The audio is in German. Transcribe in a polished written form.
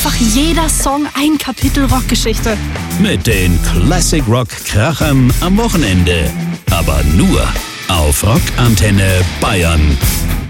einfach jeder Song ein Kapitel Rockgeschichte. Mit den Classic Rock Krachern am Wochenende. Aber nur auf Rockantenne Bayern.